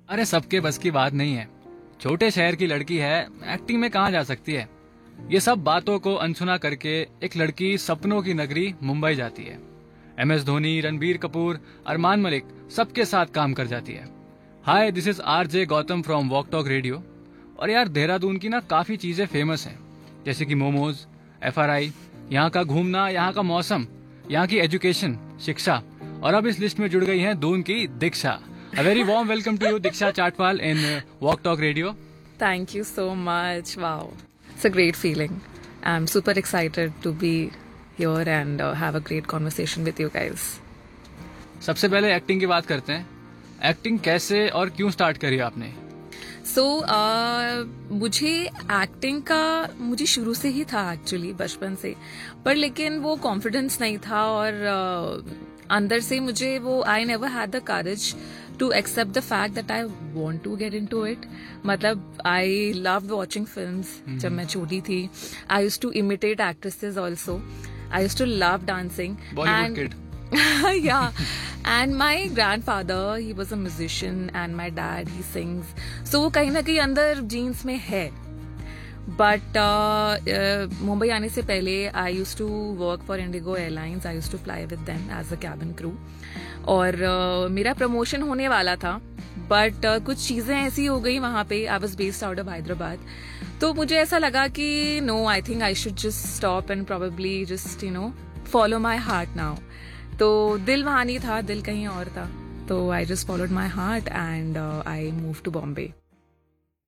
अरे सबके बस की बात नहीं है। छोटे शहर की लड़की है, एक्टिंग में कहाँ जा सकती है। ये सब बातों को अनसुना करके एक लड़की सपनों की नगरी मुंबई जाती है। MS धोनी, रणबीर कपूर, अरमान मलिक सबके साथ काम कर जाती है। हाय, this is RJ Gautam from walk talk radio. और यार, देहरादून की ना काफी चीजें फेमस हैं, जैसे कि मोमोज, FRI, यहाँ का घूमना, यहाँ का मौसम, यहाँ की एजुकेशन, शिक्षा, और अब इस लिस्ट में जुड़ गई हैं दून की दीक्षा। A very warm welcome to you, Diksha Chatwal, in Walk Talk Radio. Thank you so much. Wow. It's a great feeling. I'm super excited to be here and have a great conversation with you guys. सबसे पहले acting की बात करते हैं। Acting कैसे और क्यों start करी आपने? मुझे एक्टिंग का मुझे शुरू से ही था एक्चुअली, बचपन से, पर लेकिन वो कॉन्फिडेंस नहीं था और अंदर से मुझे वो I never had the courage to accept the fact that I want to get into it. मतलब I loved watching films जब मैं छोटी थी. I used to imitate actresses also. I used to love dancing. Bollywood kid. Yeah. And my grandfather, he was a musician and my dad, he sings. So वो कहीं ना कहीं अंदर jeans में है. But मुंबई आने से पहले I used to work for Indigo Airlines. I used to fly with them as a cabin crew. और मेरा प्रमोशन होने वाला था, बट कुछ चीजें ऐसी हो गई वहां पे. I was based out of Hyderabad. तो मुझे ऐसा लगा कि no, I think I should just stop and probably just follow my heart now. तो दिल वहां नहीं था, दिल कहीं और था. तो I just followed my heart and I move to Bombay.